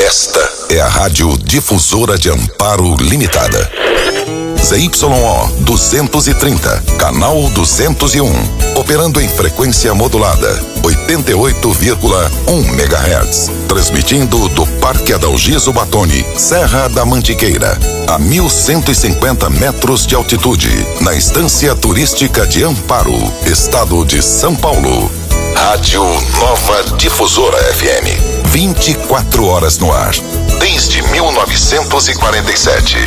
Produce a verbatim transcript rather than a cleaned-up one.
Esta é a Rádio Difusora de Amparo Limitada. Z Y O duzentos e trinta, canal duzentos e um, operando em frequência modulada, oitenta e oito vírgula um megahertz, transmitindo do Parque Adalgiso Batoni, Serra da Mantiqueira, a mil cento e cinquenta metros de altitude, na Estância Turística de Amparo, Estado de São Paulo. Rádio Nova Difusora F M, vinte e quatro horas no ar, desde mil novecentos e quarenta e sete.